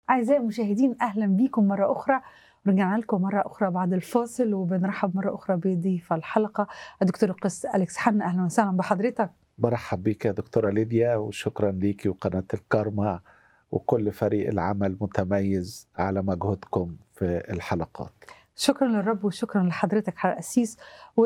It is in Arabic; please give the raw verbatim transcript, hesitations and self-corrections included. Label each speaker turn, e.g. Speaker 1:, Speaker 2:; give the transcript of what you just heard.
Speaker 1: أعزائي المشاهدين أهلا بكم مرة أخرى. رجعنا لكم مرة أخرى بعد الفاصل وبنرحب مرة أخرى بضيف الحلقة الدكتور القس أليكس حنا. أهلا وسهلا بحضرتك.
Speaker 2: برحب بيك يا دكتورة ليديا، وشكرا ليكي وقناة الكارما وكل فريق العمل متميز على مجهودكم في الحلقات.
Speaker 1: شكرا للرب وشكرا لحضرتك على الأسيس.